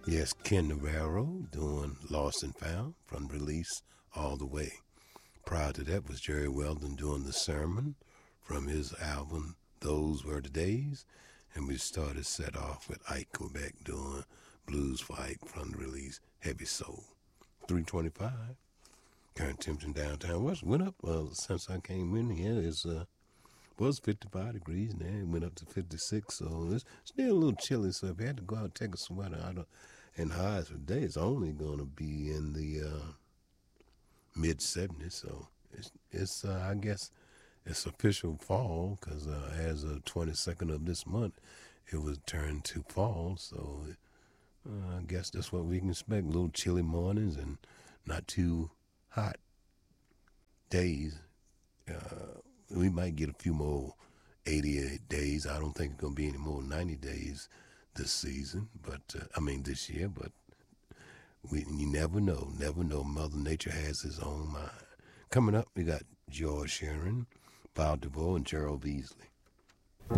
Yes, Ken Navarro doing Lost and Found from Release All the Way. Prior to that was Jerry Weldon doing The Sermon from his album Those Were the Days. And we started set off with Ike Quebec doing Blues for Ike from the release Heavy Soul. 325. Current temperature downtown went up since I came in here. It's was 55 degrees now. It went up to 56, so it's still a little chilly. So if you had to go out and take a sweater out and highs for today, it's only going to be in the mid 70s. So it's I guess it's official fall because as of 22nd of this month, it was turned to fall. So I guess that's what we can expect. Little chilly mornings and not too hot days. We might get a few more 88 days. I don't think it's going to be any more 90 days this season, but this year. But you never know. Never know. Mother Nature has his own mind. Coming up, we got George Sheeran, Val DeVoe, and Gerald Beasley.